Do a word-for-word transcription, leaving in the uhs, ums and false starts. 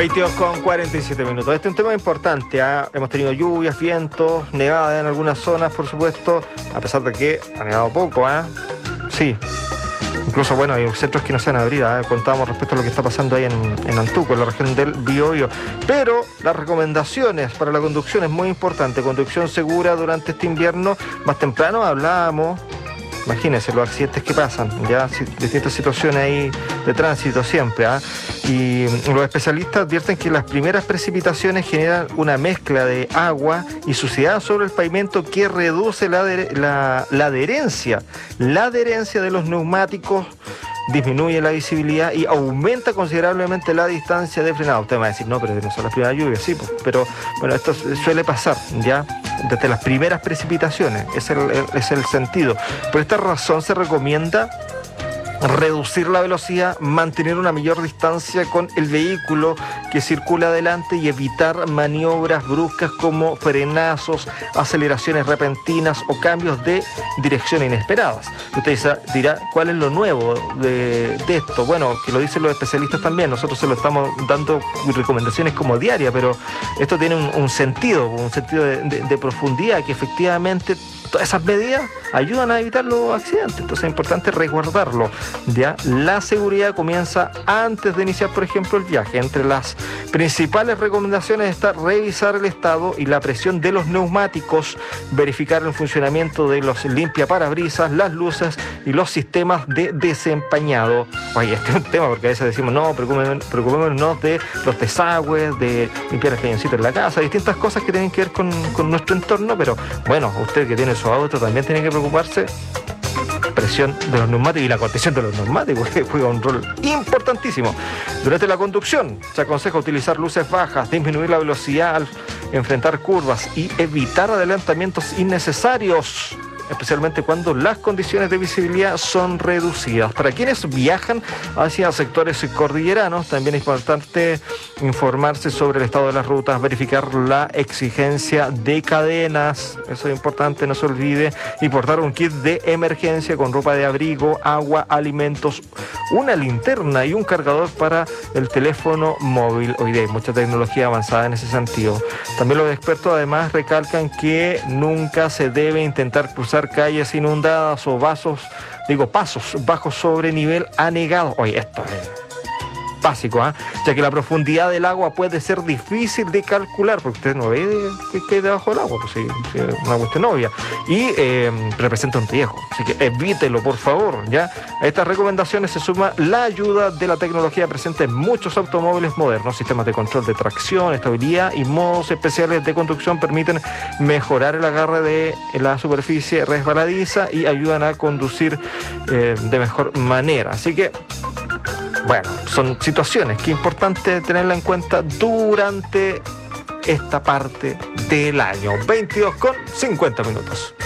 veintidós con cuarenta y siete minutos. Este es un tema importante, ¿eh? Hemos tenido lluvias, vientos, nevada en algunas zonas, por supuesto, a pesar de que ha nevado poco, ¿eh? Sí. Incluso, bueno, hay centros que no se han abierto, ¿eh? Contamos respecto a lo que está pasando ahí en, en Antuco, en la región del Biobío. Pero las recomendaciones para la conducción es muy importante. Conducción segura durante este invierno. Más temprano hablábamos, imagínense los accidentes que pasan, ya distintas situaciones ahí de tránsito siempre, ¿eh? Y los especialistas advierten que las primeras precipitaciones generan una mezcla de agua y suciedad sobre el pavimento que reduce la, la, la adherencia, la adherencia de los neumáticos, disminuye la visibilidad y aumenta considerablemente la distancia de frenado. Usted me va a decir, no, pero no son las primeras lluvias, sí, pues, pero bueno, esto suele pasar, ya, desde las primeras precipitaciones, es el, es el sentido. Por esta razón se recomienda reducir la velocidad, mantener una mayor distancia con el vehículo que circula adelante y evitar maniobras bruscas como frenazos, aceleraciones repentinas o cambios de dirección inesperadas. Usted dirá, ¿cuál es lo nuevo de, de esto? Bueno, que lo dicen los especialistas también, nosotros se lo estamos dando recomendaciones como diarias, pero esto tiene un, un sentido, un sentido de, de, de profundidad, que efectivamente todas esas medidas ayudan a evitar los accidentes, entonces es importante resguardarlo, ¿ya? La seguridad comienza antes de iniciar, por ejemplo, el viaje. Entre las principales recomendaciones está revisar el estado y la presión de los neumáticos, verificar el funcionamiento de los limpiaparabrisas, las luces y los sistemas de desempañado. Oye, este es un tema porque a veces decimos, no, preocupémonos, preocupémonos de los desagües, de limpiar el cañoncito en la casa, distintas cosas que tienen que ver con, con nuestro entorno, pero bueno, usted que tiene su auto también tiene que preocuparse. Presión de los neumáticos y la condición de los neumáticos, que juega un rol importantísimo. Durante la conducción se aconseja utilizar luces bajas, disminuir la velocidad al enfrentar curvas y evitar adelantamientos innecesarios, especialmente cuando las condiciones de visibilidad son reducidas. Para quienes viajan hacia sectores cordilleranos, también es importante informarse sobre el estado de las rutas, verificar la exigencia de cadenas, eso es importante, no se olvide, y portar un kit de emergencia con ropa de abrigo, agua, alimentos, una linterna y un cargador para el teléfono móvil. Hoy día hay mucha tecnología avanzada en ese sentido. También los expertos además recalcan que nunca se debe intentar cruzar calles inundadas o vasos, digo pasos bajos sobre nivel anegado. Oye, esto es básico, ¿eh? Ya que la profundidad del agua puede ser difícil de calcular, porque usted no ve qué hay debajo del agua, pues sí, sí, es una cuestión obvia, y eh, representa un riesgo, así que evítelo, por favor, ¿ya? A estas recomendaciones se suma la ayuda de la tecnología presente en muchos automóviles modernos. Sistemas de control de tracción, estabilidad y modos especiales de conducción permiten mejorar el agarre de la superficie resbaladiza y ayudan a conducir eh, de mejor manera, así que bueno, son situaciones que es importante tenerla en cuenta durante esta parte del año. veintidós con cincuenta minutos.